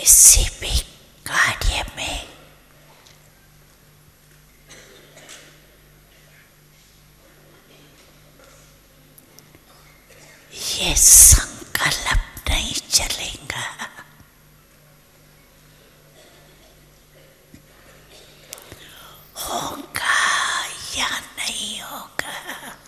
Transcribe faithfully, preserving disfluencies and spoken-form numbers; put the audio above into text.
किसी भी कार्य में ये संकल्प नहीं चलेगा, होंगे